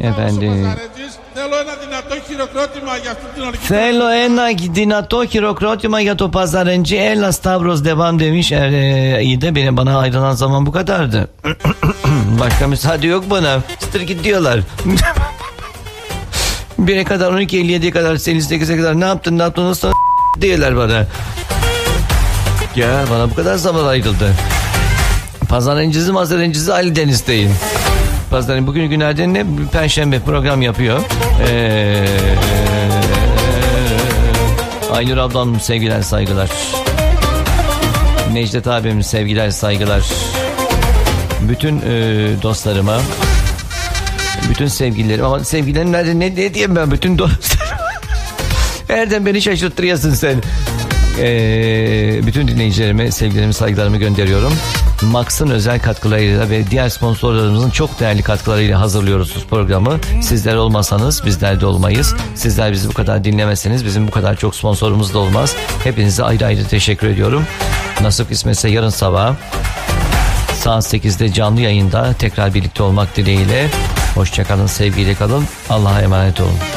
Efendim. Θέλω ένα δυνατό χειροκρότημα για το Pazarıncı. Ella Stavros devam demiş. İyi de bana ayrılan zaman bu kadardı. Başka müsaade yok bana. Sıtır git diyorlar. 1'e kadar, 12, 57'ye kadar, 58'e kadar ne yaptın nasıl diyorlar bana. Ya bana bu kadar zaman ayrıldı. Pazarıncısı Ali Deniz'teyim. Pazarın bugün günlerden ne? Perşembe program yapıyor. Aynur ablam sevgiler saygılar. Necdet abim sevgiler saygılar. Bütün dostlarıma, bütün sevgililerim, ama sevgilerim nerede ne diyeyim ben bütün dostlarıma. Nereden beni şaşırttırıyorsun sen. Bütün dinleyicilerime sevgilerimi, saygılarımı gönderiyorum. Max'ın özel katkılarıyla ve diğer sponsorlarımızın çok değerli katkılarıyla hazırlıyoruz programı. Sizler olmasanız bizler de olmayız. Sizler bizi bu kadar dinlemezseniz bizim bu kadar çok sponsorumuz da olmaz. Hepinize ayrı ayrı teşekkür ediyorum. Nasip kısmetse yarın sabah saat 8'de canlı yayında tekrar birlikte olmak dileğiyle. Hoşçakalın, sevgiyle kalın. Allah'a emanet olun.